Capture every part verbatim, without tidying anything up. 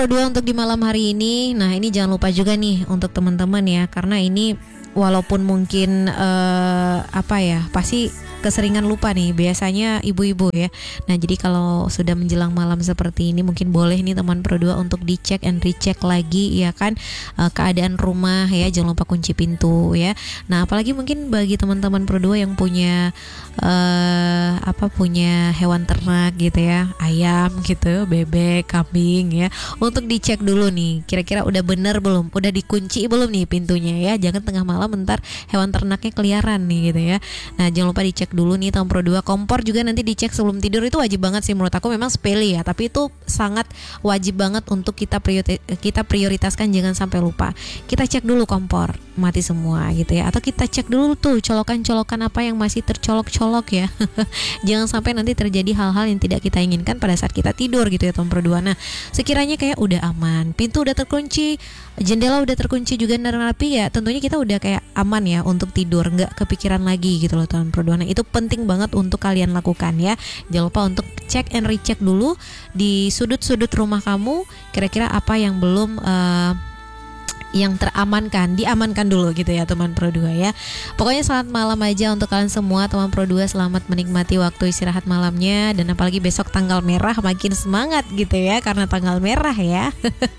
Kedua untuk di malam hari ini, nah ini jangan lupa juga nih untuk teman-teman ya, karena ini walaupun mungkin uh, apa ya, pasti keseringan lupa nih biasanya ibu-ibu ya. Nah jadi kalau sudah menjelang malam seperti ini mungkin boleh nih teman Pro dua untuk dicek and recheck lagi ya kan, uh, keadaan rumah ya, jangan lupa kunci pintu ya. Nah apalagi mungkin bagi teman-teman Pro dua yang punya uh, apa punya hewan ternak gitu ya, ayam gitu, bebek, kambing ya, untuk dicek dulu nih kira-kira udah bener belum, udah dikunci belum nih pintunya ya. Jangan tengah malam bentar hewan ternaknya keliaran nih gitu ya. Nah jangan lupa dicek dulu nih teman Pro dua. Kompor juga nanti dicek sebelum tidur, itu wajib banget sih menurut aku, memang sepele ya, tapi itu sangat wajib banget untuk kita priori- kita prioritaskan, jangan sampai lupa. Kita cek dulu kompor mati semua gitu ya, atau kita cek dulu tuh colokan-colokan apa yang masih tercolok-colok ya. Jangan sampai nanti terjadi hal-hal yang tidak kita inginkan pada saat kita tidur gitu ya teman Pro dua. Nah sekiranya kayak udah aman, pintu udah terkunci, jendela udah terkunci juga dan rapi ya, tentunya kita udah kayak aman ya untuk tidur, nggak kepikiran lagi gitu loh teman Pro dua. Nah itu penting banget untuk kalian lakukan ya. Jangan lupa untuk cek and recheck dulu di sudut-sudut rumah kamu, kira-kira apa yang belum uh, yang teramankan, diamankan dulu gitu ya teman Pro dua ya. Pokoknya selamat malam aja untuk kalian semua teman Pro dua, selamat menikmati waktu istirahat malamnya, dan apalagi besok tanggal merah makin semangat gitu ya karena tanggal merah ya.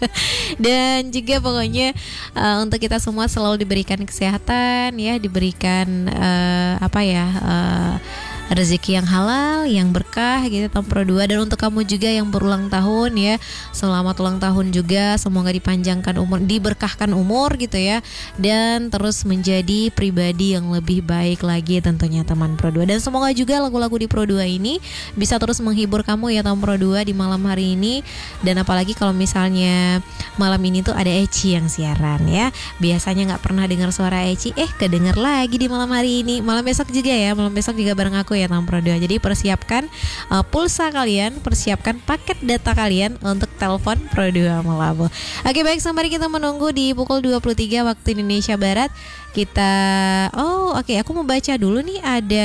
Dan juga pokoknya uh, untuk kita semua selalu diberikan kesehatan ya, diberikan uh, apa ya uh, rezeki yang halal, yang berkah gitu teman Pro dua. Dan untuk kamu juga yang berulang tahun ya, selamat ulang tahun juga, semoga dipanjangkan umur, diberkahkan umur gitu ya, dan terus menjadi pribadi yang lebih baik lagi tentunya teman Pro dua. Dan semoga juga lagu-lagu di Pro dua ini bisa terus menghibur kamu ya teman Pro dua di malam hari ini. Dan apalagi kalau misalnya malam ini tuh ada Eci yang siaran ya, biasanya gak pernah dengar suara Eci, eh kedenger lagi di malam hari ini. Malam besok juga ya, malam besok juga bareng aku ya teman Pro dua. Jadi persiapkan uh, pulsa kalian, persiapkan paket data kalian untuk telepon Pro dua Melabu. Oke baik, sembari kita menunggu di pukul dua puluh tiga waktu Indonesia Barat, kita oh oke okay, aku mau baca dulu nih ada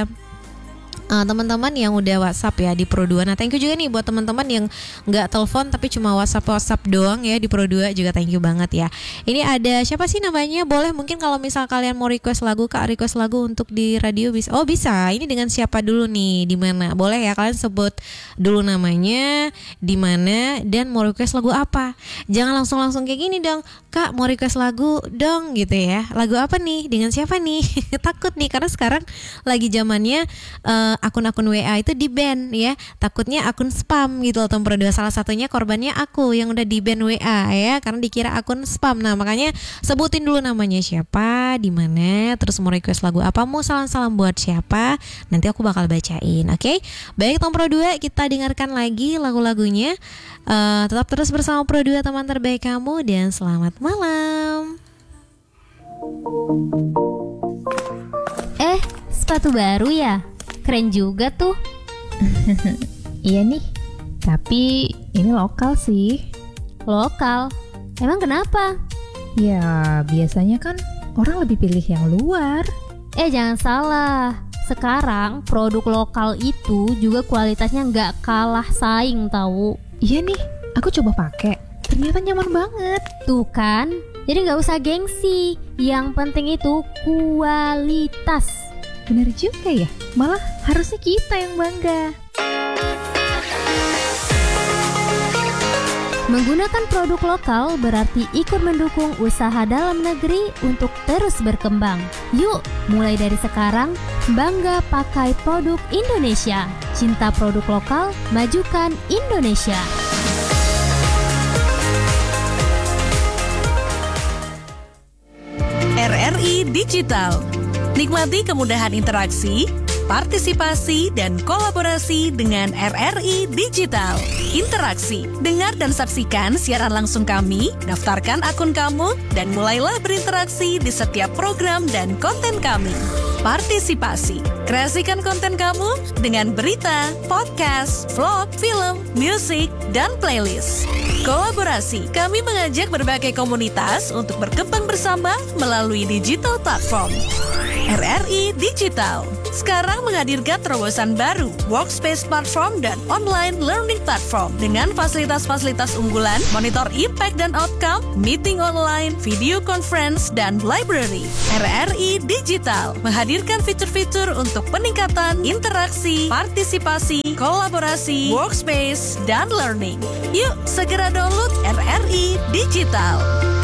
Uh, teman-teman yang udah WhatsApp ya di Pro dua. Nah thank you juga nih buat teman-teman yang nggak telepon tapi cuma WhatsApp WhatsApp doang ya di Pro dua juga, thank you banget ya. Ini ada siapa sih namanya? Boleh mungkin kalau misal kalian mau request lagu, Kak request lagu untuk di radio bisa. Oh bisa. Ini dengan siapa dulu nih? Di mana? Boleh ya kalian sebut dulu namanya, di mana, dan mau request lagu apa. Jangan langsung-langsung kayak gini dong. Kak mau request lagu dong gitu ya. Lagu apa nih? Dengan siapa nih? Takut nih karena sekarang lagi zamannya uh, akun-akun W A itu di ban ya, takutnya akun spam gitu loh teman Pro dua. Salah satunya korbannya aku yang udah di ban W A ya, karena dikira akun spam. Nah makanya sebutin dulu namanya siapa, di mana, terus mau request lagu apa, mau salam-salam buat siapa, nanti aku bakal bacain. Oke okay? Baik teman Pro dua, kita dengarkan lagi lagu-lagunya. uh, Tetap terus bersama Pro dua, teman terbaik kamu, dan selamat malam. Eh, sepatu baru ya? Keren juga tuh. Iya nih, tapi ini lokal sih. Lokal? Emang kenapa? Ya biasanya kan orang lebih pilih yang luar. Eh jangan salah, sekarang produk lokal itu juga kualitasnya nggak kalah saing tahu. Iya nih, aku coba pakai, ternyata nyaman banget. Tuh kan, jadi nggak usah gengsi, yang penting itu kualitas. Bener juga ya, malah harusnya kita yang bangga. Menggunakan produk lokal berarti ikut mendukung usaha dalam negeri untuk terus berkembang. Yuk, mulai dari sekarang, bangga pakai produk Indonesia. Cinta produk lokal, majukan Indonesia. R R I Digital. Nikmati kemudahan interaksi, partisipasi, dan kolaborasi dengan R R I Digital. Interaksi, dengar dan saksikan siaran langsung kami, daftarkan akun kamu, dan mulailah berinteraksi di setiap program dan konten kami. Partisipasi, kreasikan konten kamu dengan berita, podcast, vlog, film, musik, dan playlist. Kolaborasi, kami mengajak berbagai komunitas untuk berkembang bersama melalui digital platform. R R I Digital, sekarang menghadirkan terobosan baru, Workspace Platform dan Online Learning Platform dengan fasilitas-fasilitas unggulan, monitor impact dan outcome, meeting online, video conference, dan library. R R I Digital menghadirkan fitur-fitur untuk peningkatan interaksi, partisipasi, kolaborasi, workspace, dan learning. Yuk, segera download R R I Digital.